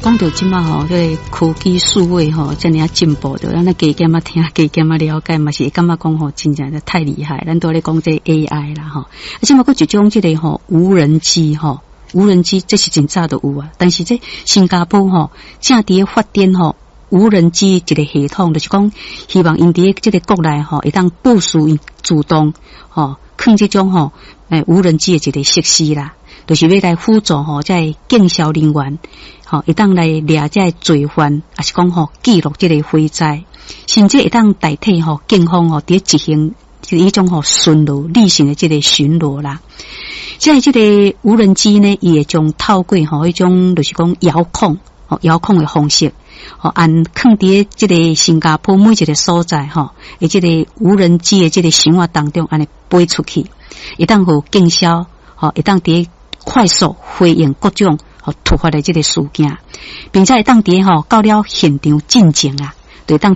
讲到即马吼，这个科技数位吼，这样进步的，咱加减啊听，加减啊了解，嘛是感觉讲吼，真正太厉害。咱都咧讲这 AI 啦吼，而且嘛，佫一种这个吼无人机吼，无人机这是真早都有啊。但是这新加坡吼，正伫发展吼无人机一个系统，就是讲希望因伫这个国内吼，会当部署自动吼，放这种吼无人机的一个设施啦。就是要来辅助吼，在警消人员吼，会当来抓这罪犯，也是讲吼记录这个火灾，甚至会当代替吼警方吼伫执行一种吼巡逻例行的这个巡逻啦。在这个无人机呢，伊会将透过吼一种就是讲遥控的方式，按放伫这个新加坡每一个所在吼，而这个无人机的这个生活当中，安尼飞出去，会当互警消会当伫快速回应各种突发的这个事件，并且会当伫到了现场进前啊，就当